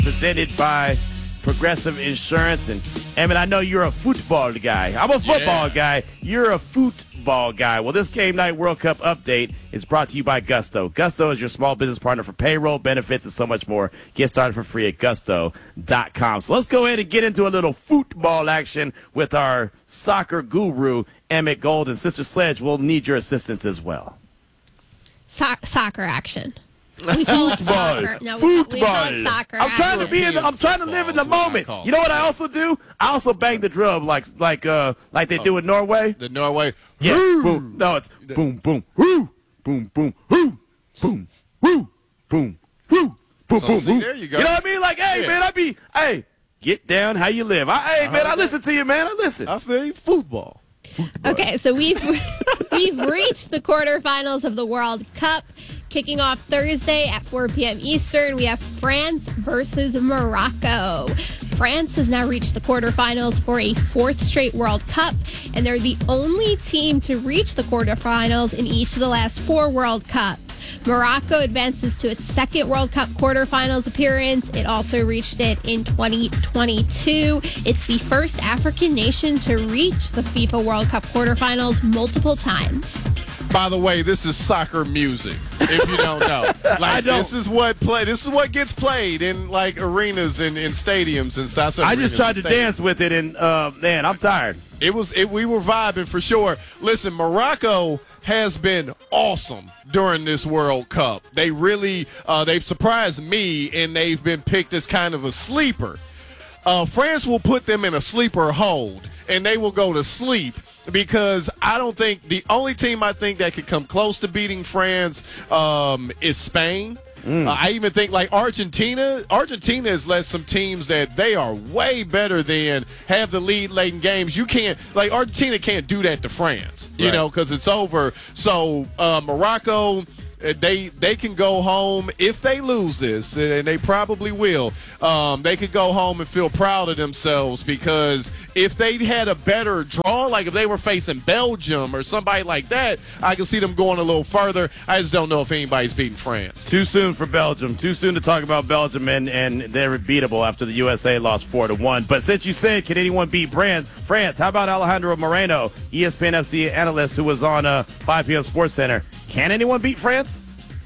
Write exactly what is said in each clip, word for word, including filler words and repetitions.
presented by Progressive Insurance. And, Emmett, I know you're a football guy. I'm a football yeah. guy. You're a football guy. Well, this Game Night World Cup update is brought to you by Gusto. Gusto is your small business partner for payroll, benefits, and so much more. Get started for free at gusto dot com. So let's go ahead and get into a little football action with our soccer guru, Emmett Gold. And Sister Sledge, we'll need your assistance as well. So- soccer action. We call it soccer. No, Football. We call it soccer. I'm trying to be in the, I'm trying to live in the moment. You know what I also do? I also bang the drum like like uh like they oh, do in Norway. The Norway. Yeah. Boom. No, it's boom boom whoo boom boom whoo boom whoo boom whoo boom so, boom. See, there you go. You know what I mean? Like, hey yeah. man, I be hey, get down how you live. I, hey I man, I listen to you, man. I listen. I feel you. Football. Football. Okay, so we've we've reached the quarterfinals of the World Cup. Kicking off Thursday at four p.m. Eastern, we have France versus Morocco. France has now reached the quarterfinals for a fourth straight World Cup, and they're the only team to reach the quarterfinals in each of the last four World Cups. Morocco advances to its second World Cup quarterfinals appearance. It also reached it in twenty twenty-two. It's the first African nation to reach the FIFA World Cup quarterfinals multiple times. By the way, this is soccer music. If you don't know, like don't. this is what play. This is what gets played in like arenas and in stadiums and stuff. I just tried to dance with it, and uh, man, I'm tired. It was. It, we were vibing for sure. Listen, Morocco has been awesome during this World Cup. They really, uh, they've surprised me, and they've been picked as kind of a sleeper. Uh, France will put them in a sleeper hold, and they will go to sleep. Because I don't think the only team I think that could come close to beating France um, is Spain. Mm. Uh, I even think like Argentina. Argentina has let some teams that they are way better than have the lead late in games. You can't like Argentina can't do that to France, you right. know, because it's over. So uh, Morocco. They they can go home if they lose this, and they probably will. Um, they could go home and feel proud of themselves because if they had a better draw, like if they were facing Belgium or somebody like that, I can see them going a little further. I just don't know if anybody's beating France. Too soon for Belgium. Too soon to talk about Belgium, and, and they're beatable after the U S A lost four to one. But since you said, can anyone beat France? How about Alejandro Moreno, E S P N F C analyst who was on uh, five p.m. Sports Center? Can anyone beat France?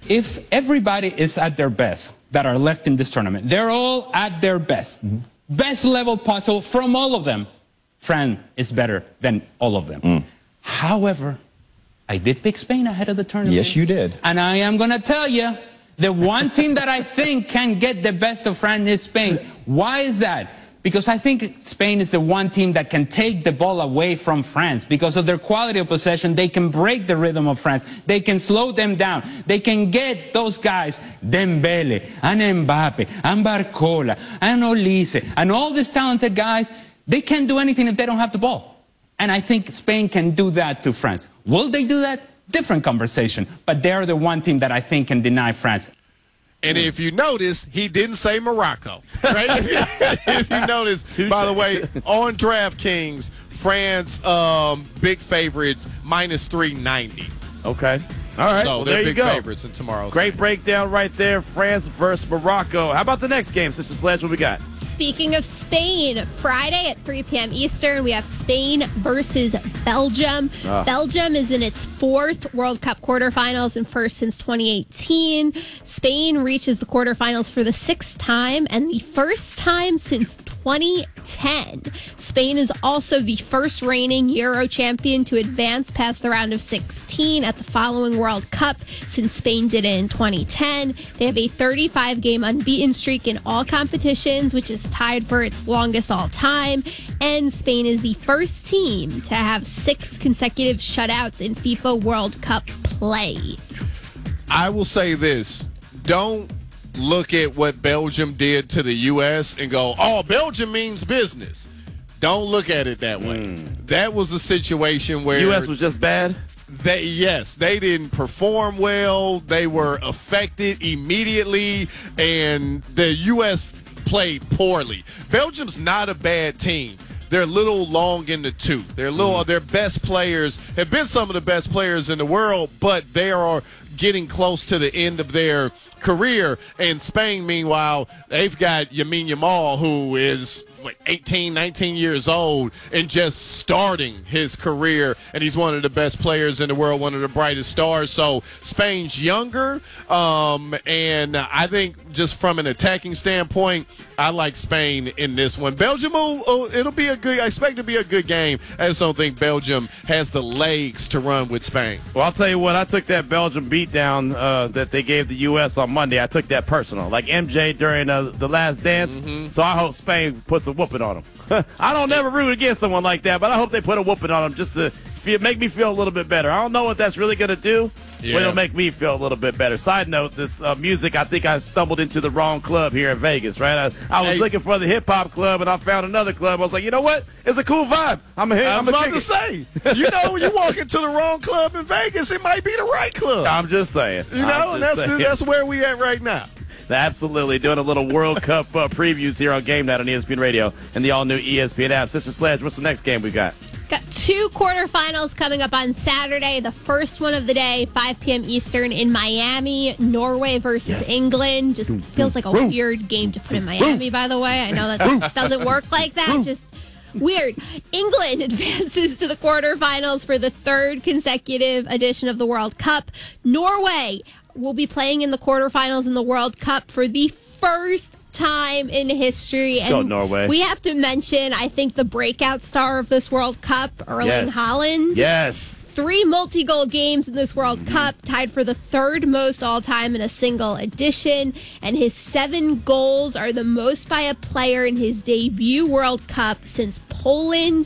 If everybody is at their best that are left in this tournament, they're all at their best, mm-hmm. best level possible from all of them, France is better than all of them. Mm. However, I did pick Spain ahead of the tournament. Yes, you did. And I am going to tell you, the one team that I think can get the best of France is Spain. Why is that? Because I think Spain is the one team that can take the ball away from France. Because of their quality of possession, they can break the rhythm of France. They can slow them down. They can get those guys, Dembele, and Mbappe, and Barcola, and Olise, and all these talented guys. They can't do anything if they don't have the ball. And I think Spain can do that to France. Will they do that? Different conversation. But they're the one team that I think can deny France. And if you notice, he didn't say Morocco, right? if, you, if you notice, by the way, on DraftKings, France, um, big favorites, minus three ninety. Okay. All right. So well, they're there big you go. favorites in tomorrow's Great game. breakdown right there. France versus Morocco. How about the next game, Sister Sledge? What we got? Speaking of Spain, Friday at three p.m. Eastern, we have Spain versus Belgium. Oh. Belgium is in its fourth World Cup quarterfinals and first since twenty eighteen. Spain reaches the quarterfinals for the sixth time and the first time since twenty ten. Spain is also the first reigning Euro champion to advance past the round of sixteen at the following World Cup since Spain did it in twenty ten. They have a thirty-five game unbeaten streak in all competitions, which is tied for its longest all time. And Spain is the first team to have six consecutive shutouts in FIFA World Cup play. I will say this. Don't look at what Belgium did to the U S and go, oh, Belgium means business. Don't look at it that way. Mm. That was a situation where U S was just bad? They, yes, they didn't perform well. They were affected immediately, and the U S played poorly. Belgium's not a bad team. They're a little long in the tooth. They're a little, mm. their best players have been some of the best players in the world, but they are getting close to the end of their career. And Spain, meanwhile, they've got Lamine Yamal, who is like eighteen, nineteen years old and just starting his career, and he's one of the best players in the world, one of the brightest stars. So Spain's younger, um, and I think just from an attacking standpoint, I like Spain in this one. Belgium, will, oh, it'll be a good, I expect it to be a good game. I just don't think Belgium has the legs to run with Spain. Well, I'll tell you what, I took that Belgium beatdown uh, that they gave the U S on Monday. I took that personal, like M J during uh, the Last Dance. Mm-hmm. So I hope Spain puts a whooping on them. I don't never root against someone like that, but I hope they put a whooping on them just to feel, make me feel a little bit better. I don't know what that's really going to do, yeah. but it'll make me feel a little bit better. Side note, this uh, music, I think I stumbled into the wrong club here in Vegas, right? I, I was hey. looking for the hip-hop club, and I found another club. I was like, you know what? It's a cool vibe. I'm a, I I'm was a about to say, you know, when you walk into the wrong club in Vegas, it might be the right club. I'm just saying. You know, and that's, the, that's where we at right now. Absolutely. Doing a little World Cup uh, previews here on Game Night on E S P N Radio and the all-new E S P N app. Sister Sledge, what's the next game we got? Got two quarterfinals coming up on Saturday. The first one of the day, five p.m. Eastern in Miami. Norway versus yes. England. Just feels like a weird game to put in Miami, by the way. I know that doesn't work like that. Just weird. England advances to the quarterfinals for the third consecutive edition of the World Cup. Norway will be playing in the quarterfinals in the World Cup for the first time in history. Let's and go Norway. We have to mention, I think, the breakout star of this World Cup, Erling yes. Haaland. Yes. Three multi-goal games in this World mm-hmm. Cup, tied for the third most all-time in a single edition. And his seven goals are the most by a player in his debut World Cup since Poland's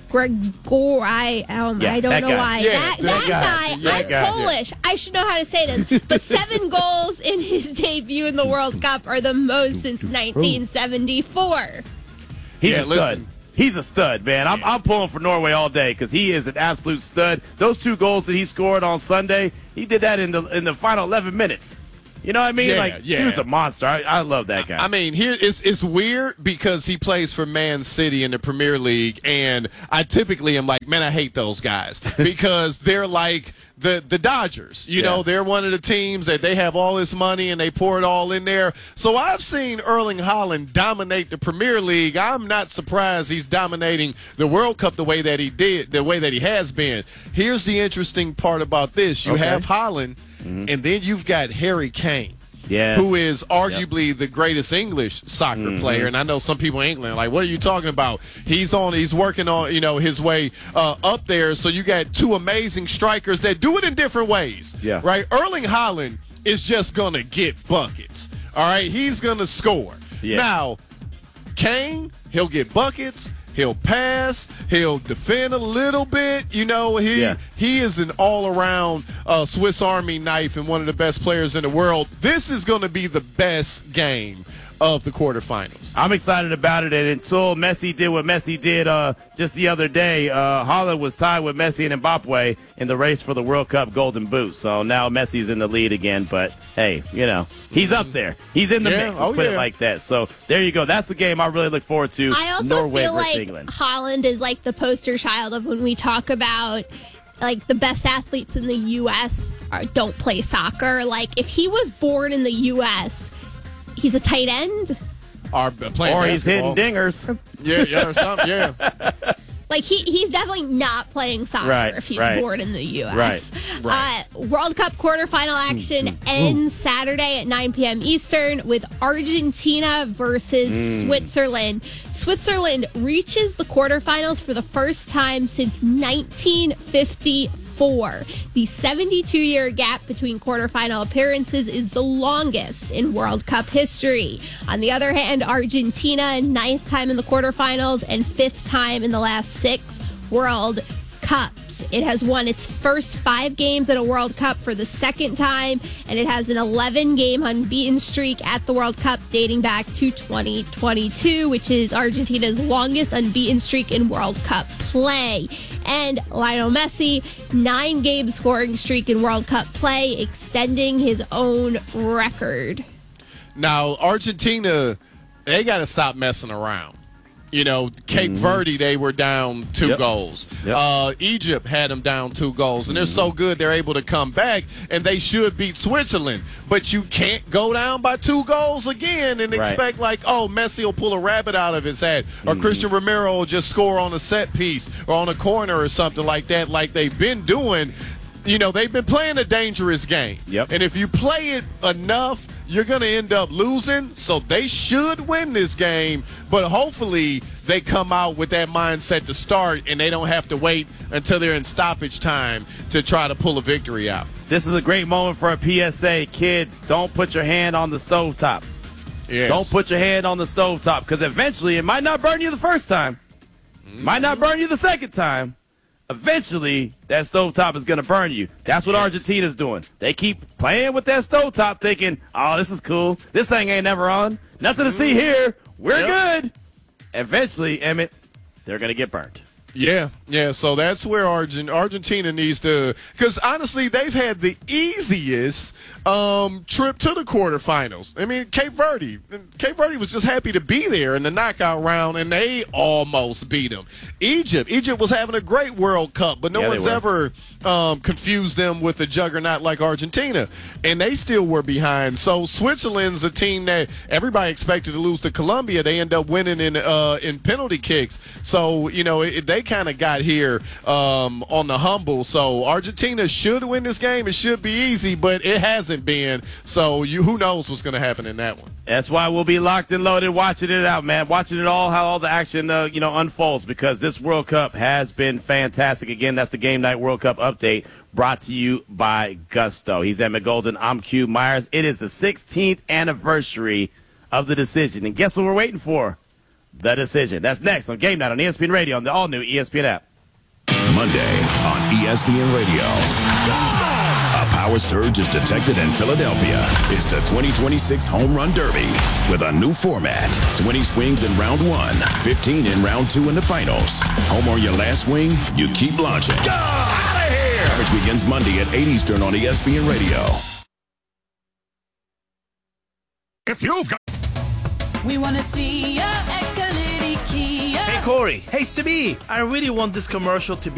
Gregor, I, um, yeah, I don't know guy. why. Yeah, that that that guy. guy, Yeah, I'm guy. Polish. Yeah. I should know how to say this. But seven goals in his debut in the World Cup are the most since nineteen seventy-four. He's yeah, a stud. listen. He's a stud, man. I'm, I'm pulling for Norway all day because he is an absolute stud. Those two goals that he scored on Sunday, he did that in the in the final eleven minutes. You know what I mean? Yeah, like, yeah. dude's a monster. I, I love that guy. I mean, here it's it's weird because he plays for Man City in the Premier League, and I typically am like, man, I hate those guys because they're like the the Dodgers. You yeah. know, they're one of the teams that they have all this money and they pour it all in there. So I've seen Erling Haaland dominate the Premier League. I'm not surprised he's dominating the World Cup the way that he did, the way that he has been. Here's the interesting part about this: you okay. have Haaland. Mm-hmm. And then you've got Harry Kane, yes. who is arguably yep. the greatest English soccer mm-hmm. player. And I know some people in England are like, what are you talking about? He's on, he's working on, you know, his way uh, up there. So you got two amazing strikers that do it in different ways. Yeah. Right? Erling Haaland is just going to get buckets. All right? He's going to score. Yeah. Now, Kane, he'll get buckets. He'll pass. He'll defend a little bit. You know, he yeah. he is an all-around uh, Swiss Army knife and one of the best players in the world. This is going to be the best game of the quarterfinals. I'm excited about it, and until Messi did what Messi did uh, just the other day, uh, Haaland was tied with Messi and Mbappe in the race for the World Cup Golden Boot. So now Messi's in the lead again, but hey, you know, he's up there. He's in the yeah. mix. Let's oh, put yeah. it like that. So there you go. That's the game I really look forward to. I also Norway feel versus like England. Haaland is like the poster child of when we talk about like the best athletes in the U S are, don't play soccer. Like if he was born in the U S, he's a tight end. Or, playing or he's hitting basketball. dingers. Yeah, yeah, or something, yeah. Like, he he's definitely not playing soccer right, if he's right. born in the U S. Right, right. Uh, World Cup quarterfinal action mm, ends mm. Saturday at nine p.m. Eastern with Argentina versus mm. Switzerland. Switzerland reaches the quarterfinals for the first time since nineteen fifty-four. The seventy-two-year gap between quarterfinal appearances is the longest in World Cup history. On the other hand, Argentina, ninth time in the quarterfinals and fifth time in the last six World Cups. It has won its first five games at a World Cup for the second time, and it has an eleven-game unbeaten streak at the World Cup dating back to twenty twenty-two, which is Argentina's longest unbeaten streak in World Cup play. And Lionel Messi, nine-game scoring streak in World Cup play, extending his own record. Now, Argentina, they got to stop messing around. You know, Cape mm-hmm. Verde, they were down two yep. goals. Yep. Uh, Egypt had them down two goals. And they're so good, they're able to come back, and they should beat Switzerland. But you can't go down by two goals again and right. expect, like, oh, Messi will pull a rabbit out of his hat, or mm-hmm. Christian Romero will just score on a set piece or on a corner or something like that, like they've been doing. You know, they've been playing a dangerous game. Yep. And if you play it enough, you're going to end up losing. So they should win this game, but hopefully they come out with that mindset to start and they don't have to wait until they're in stoppage time to try to pull a victory out. This is a great moment for a P S A. Kids, don't put your hand on the stovetop. Yes. Don't put your hand on the stovetop, because eventually it might not burn you the first time. Mm-hmm. Might not burn you the second time. Eventually, that stovetop is going to burn you. That's what yes. Argentina's doing. They keep playing with that stovetop thinking, oh, this is cool. This thing ain't never on. Nothing to see here. We're yep. good. Eventually, Emmett, they're going to get burnt. Yeah, yeah, so that's where Argent- Argentina needs to – because, honestly, they've had the easiest um, trip to the quarterfinals. I mean, Cape Verde. Cape Verde was just happy to be there in the knockout round, and they almost beat them. Egypt. Egypt was having a great World Cup, but no yeah, one's ever um, confused them with a juggernaut like Argentina, and they still were behind. So Switzerland's a team that everybody expected to lose to Colombia. They end up winning in uh, in penalty kicks. So, you know, it, they kind of got here um, on the humble. So Argentina should win this game. It should be easy, but it hasn't been. So you, who knows what's going to happen in that one. That's why we'll be locked and loaded watching it out, man. Watching it all, how all the action, uh, you know, unfolds, because this World Cup has been fantastic. Again, that's the Game Night World Cup update brought to you by Gusto. He's Emmett Golden. I'm Q Myers. It is the sixteenth anniversary of the decision. And guess what we're waiting for? The decision. That's next on Game Night on E S P N Radio on the all-new E S P N app. Monday on E S P N Radio. A power surge is detected in Philadelphia. It's the twenty twenty-six Home Run Derby with a new format. twenty swings in round one, fifteen in round two in the finals. Home on your last swing, you keep launching. Go! Out of here! Coverage begins Monday at eight Eastern on E S P N Radio. If you've got... We want to see ya at Kalidi Kia. Hey, Corey. Hey, Sabi. I really want this commercial to be